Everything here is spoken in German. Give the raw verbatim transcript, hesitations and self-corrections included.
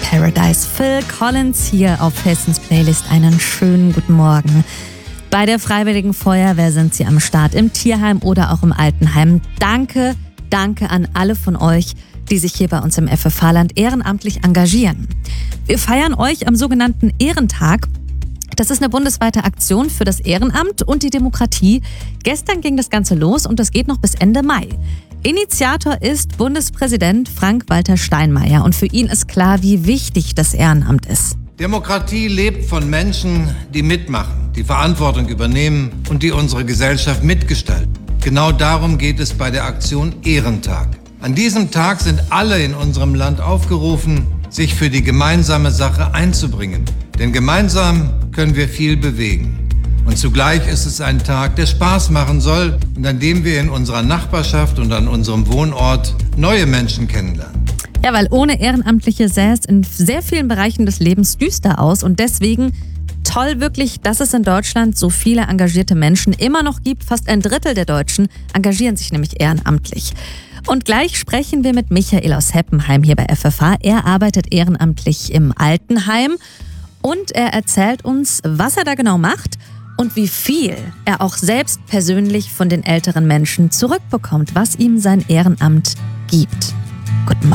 Paradise. Phil Collins hier auf Hessens Playlist. Einen schönen guten Morgen. Bei der Freiwilligen Feuerwehr sind Sie am Start, im Tierheim oder auch im Altenheim. Danke, danke an alle von euch, die sich hier bei uns im F F H-Land ehrenamtlich engagieren. Wir feiern euch am sogenannten Ehrentag. Das ist eine bundesweite Aktion für das Ehrenamt und die Demokratie. Gestern ging das Ganze los und das geht noch bis Ende Mai. Initiator ist Bundespräsident Frank-Walter Steinmeier und für ihn ist klar, wie wichtig das Ehrenamt ist. Demokratie lebt von Menschen, die mitmachen, die Verantwortung übernehmen und die unsere Gesellschaft mitgestalten. Genau darum geht es bei der Aktion Ehrentag. An diesem Tag sind alle in unserem Land aufgerufen, sich für die gemeinsame Sache einzubringen. Denn gemeinsam können wir viel bewegen. Und zugleich ist es ein Tag, der Spaß machen soll und an dem wir in unserer Nachbarschaft und an unserem Wohnort neue Menschen kennenlernen. Ja, weil ohne Ehrenamtliche sähe es in sehr vielen Bereichen des Lebens düster aus und deswegen toll wirklich, dass es in Deutschland so viele engagierte Menschen immer noch gibt. Fast ein Drittel der Deutschen engagieren sich nämlich ehrenamtlich. Und gleich sprechen wir mit Michael aus Heppenheim hier bei F F H. Er arbeitet ehrenamtlich im Altenheim und er erzählt uns, was er da genau macht und wie viel er auch selbst persönlich von den älteren Menschen zurückbekommt, was ihm sein Ehrenamt gibt. Guten Morgen.